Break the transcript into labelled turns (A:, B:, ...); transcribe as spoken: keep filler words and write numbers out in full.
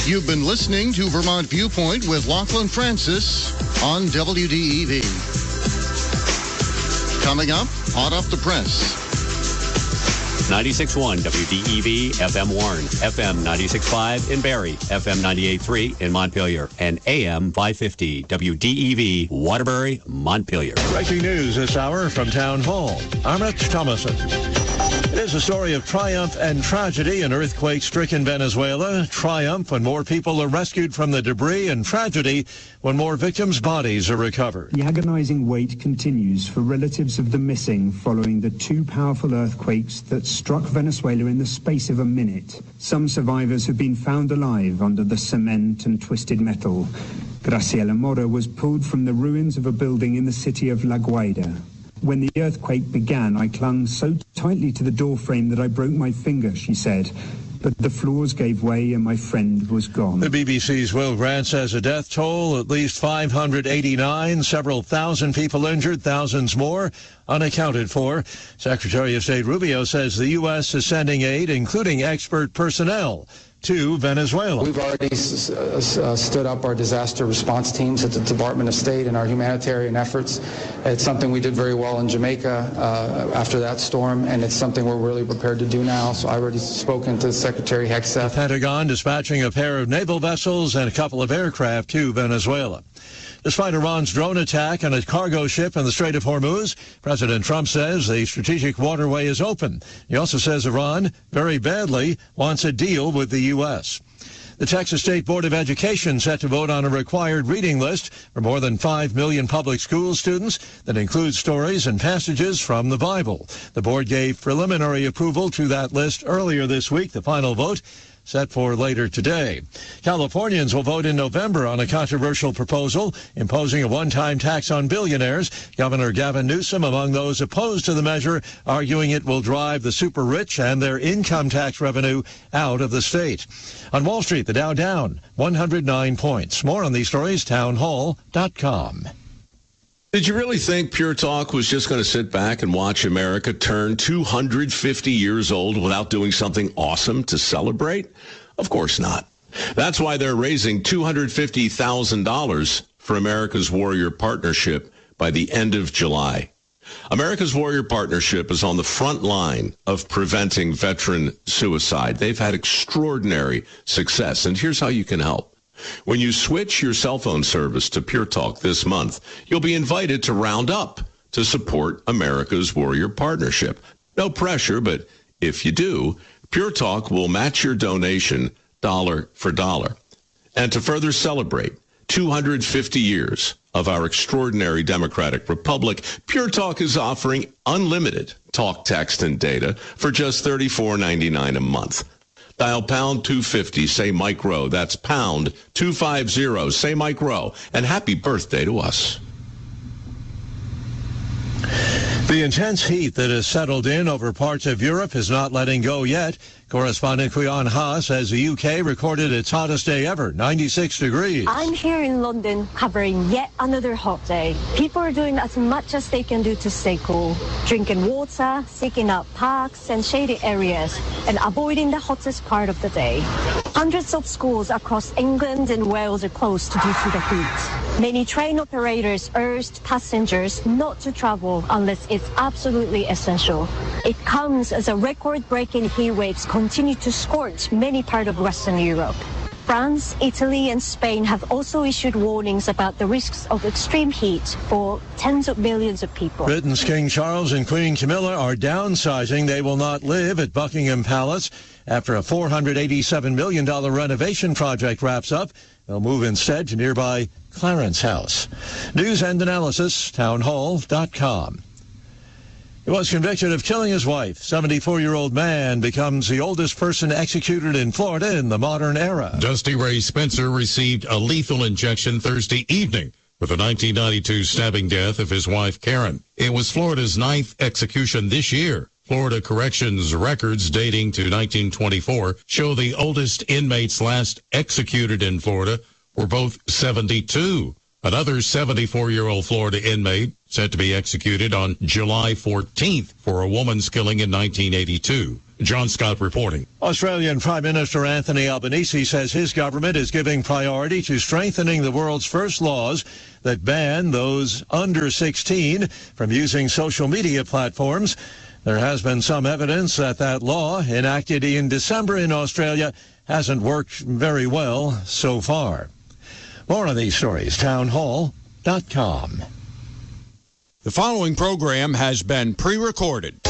A: You've been listening to Vermont Viewpoint with Lachlan Francis on W D E V. Coming up, hot off the press.
B: ninety-six point one W D E V, F M Warren, F M ninety-six point five in Barrie, F M ninety-eight point three in Montpelier, and A M five fifty W D E V, Waterbury, Montpelier.
C: Breaking news this hour from Town Hall. Amit Thomason. It is a story of triumph and tragedy in earthquake-stricken Venezuela. Triumph when more people are rescued from the debris, and tragedy when more victims' bodies are recovered.
D: The agonizing wait continues for relatives of the missing following the two powerful earthquakes that struck Venezuela in the space of a minute. Some survivors have been found alive under the cement and twisted metal. Graciela Mora was pulled from the ruins of a building in the city of La Guaira. When the earthquake began, I clung so tightly to the doorframe that I broke my finger, she said. But the floors gave way and my friend was gone.
C: The B B C's Will Grant says a death toll, at least five hundred eighty-nine, several thousand people injured, thousands more unaccounted for. Secretary of State Rubio says the U S is sending aid, including expert personnel, to Venezuela.
E: We've already s- uh, stood up our disaster response teams at the Department of State and our humanitarian efforts. It's something we did very well in Jamaica uh, after that storm, and it's something we're really prepared to do now. So I've already spoken to Secretary Hegseth.
C: The Pentagon dispatching a pair of naval vessels and a couple of aircraft to Venezuela. Despite Iran's drone attack on a cargo ship in the Strait of Hormuz, President Trump says the strategic waterway is open. He also says Iran, very badly, wants a deal with the U S. The Texas State Board of Education set to vote on a required reading list for more than five million public school students that includes stories and passages from the Bible. The board gave preliminary approval to that list earlier this week. The final vote set for later today. Californians will vote in November on a controversial proposal imposing a one-time tax on billionaires. Governor Gavin Newsom among those opposed to the measure, arguing it will drive the super rich and their income tax revenue out of the state. On Wall Street, the Dow down one hundred nine points. More on these stories, town hall dot com.
F: Did you really think Pure Talk was just going to sit back and watch America turn two hundred fifty years old without doing something awesome to celebrate? Of course not. That's why they're raising two hundred fifty thousand dollars for America's Warrior Partnership by the end of July. America's Warrior Partnership is on the front line of preventing veteran suicide. They've had extraordinary success, and here's how you can help. When you switch your cell phone service to Pure Talk this month, you'll be invited to round up to support America's Warrior Partnership. No pressure, but if you do, Pure Talk will match your donation dollar for dollar. And to further celebrate two hundred fifty years of our extraordinary democratic republic, Pure Talk is offering unlimited talk, text, and data for just thirty-four ninety-nine a month. Dial pound two fifty, say Mike Rowe. That's pound two fifty, say Mike Rowe. And happy birthday to us.
C: The intense heat that has settled in over parts of Europe is not letting go yet. Correspondent Quion Ha says the U K recorded its hottest day ever, ninety-six degrees.
G: I'm here in London covering yet another hot day. People are doing as much as they can do to stay cool, drinking water, seeking out parks and shady areas, and avoiding the hottest part of the day. Hundreds of schools across England and Wales are closed due to the heat. Many train operators urged passengers not to travel unless it's absolutely essential. It comes as a record-breaking heat waves continue to scorch many parts of Western Europe. France, Italy, and Spain have also issued warnings about the risks of extreme heat for tens of millions of people.
C: Britain's King Charles and Queen Camilla are downsizing. They will not live at Buckingham Palace. After a four hundred eighty-seven million dollars renovation project wraps up, they'll move instead to nearby Clarence House. News and analysis, town hall dot com. He was convicted of killing his wife. seventy-four-year-old man becomes the oldest person executed in Florida in the modern era.
H: Dusty Ray Spencer received a lethal injection Thursday evening with the nineteen ninety-two stabbing death of his wife, Karen. It was Florida's ninth execution this year. Florida Corrections records dating to nineteen twenty-four show the oldest inmates last executed in Florida were both seventy-two. Another seventy-four-year-old Florida inmate set to be executed on July fourteenth for a woman's killing in nineteen eighty-two. John Scott reporting.
C: Australian Prime Minister Anthony Albanese says his government is giving priority to strengthening the world's first laws that ban those under sixteen from using social media platforms. There has been some evidence that that law, enacted in December in Australia, hasn't worked very well so far. More of these stories, town hall dot com.
I: The following program has been pre-recorded.